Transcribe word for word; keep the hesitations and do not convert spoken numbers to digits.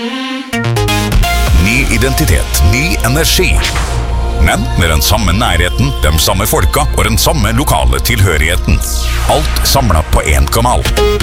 Ny identitet, ny energi. Men med den samme nærheten, de samme folka og den samme lokale tilhørigheten. Alt samlet på en kanal.